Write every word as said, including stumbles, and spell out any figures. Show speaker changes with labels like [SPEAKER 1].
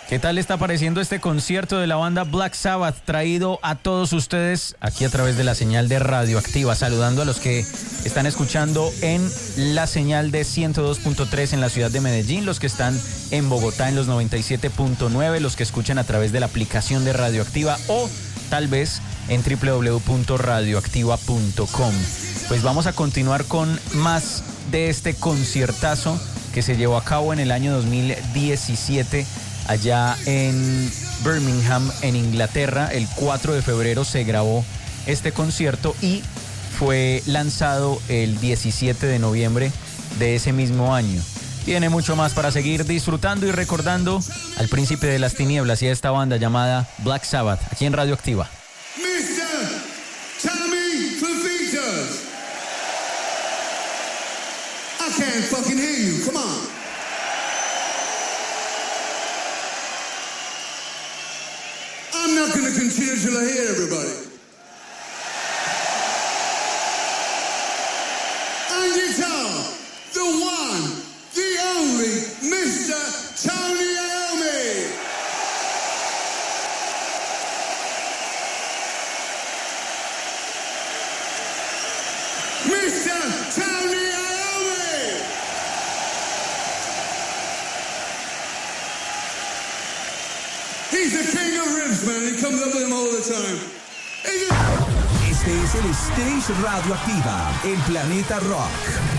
[SPEAKER 1] ¿Qué tal está pareciendo este concierto de la banda Black Sabbath traído a todos ustedes aquí a través de la señal de Radioactiva? Saludando a los que están escuchando en la señal de ciento dos punto tres en la ciudad de Medellín, los que están en Bogotá en los noventa y siete punto nueve, los que escuchan a través de la aplicación de Radioactiva o tal vez en doble u doble u doble u punto radioactiva punto com. Pues vamos a continuar con más de este conciertazo que se llevó a cabo en el año dos mil diecisiete allá en Birmingham, en Inglaterra. El cuatro de febrero se grabó este concierto y fue lanzado el diecisiete de noviembre de ese mismo año. Tiene mucho más para seguir disfrutando y recordando al príncipe de las tinieblas y a esta banda llamada Black Sabbath, aquí en Radioactiva.
[SPEAKER 2] mister Tommy Clufitos. I can't fucking hear you. Come on. I'm not going to continue till I hear everybody. On guitar, the one, the only, mister Tony Iommi. mister Tony Iommi. He's the king of riffs, man. He comes up with them all the time.
[SPEAKER 3] Este es el Stage Radioactiva en Planeta Rock.